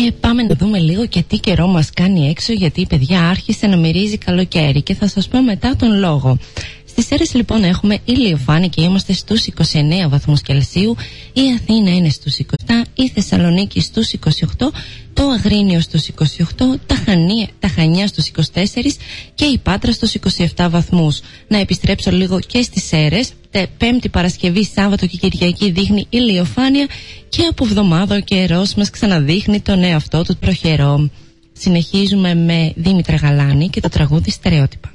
Πάμε να δούμε λίγο και τι καιρό μας κάνει έξω, γιατί η παιδιά άρχισε να μυρίζει καλοκαίρι και θα σας πω μετά τον λόγο. Στις Σέρρες λοιπόν έχουμε ηλιοφάνεια και είμαστε στους 29 βαθμούς Κελσίου, η Αθήνα είναι στους 27, η Θεσσαλονίκη στους 28, το Αγρίνιο στους 28, τα Χανιά στους 24 και η Πάτρα στους 27 βαθμούς. Να επιστρέψω λίγο και στις Σέρρες. Πέμπτη, Παρασκευή, Σάββατο και Κυριακή δείχνει ηλιοφάνεια και από εβδομάδα ο καιρός μας ξαναδείχνει τον εαυτό του προχερό. Συνεχίζουμε με Δήμητρα Γαλάνη και το τραγούδι Στερεότυπα.